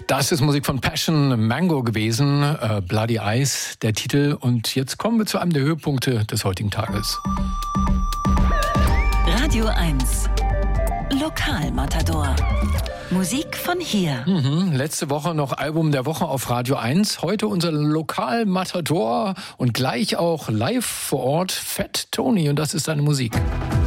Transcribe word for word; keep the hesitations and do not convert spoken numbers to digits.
Das ist Musik von Passion Mango gewesen, äh, Bloody Eyes, der Titel. Und jetzt kommen wir zu einem der Höhepunkte des heutigen Tages. Radio eins, Lokalmatador. Musik von hier. Mhm, letzte Woche noch Album der Woche auf Radio eins. Heute unser Lokalmatador und gleich auch live vor Ort Fat Tony. Und das ist seine Musik.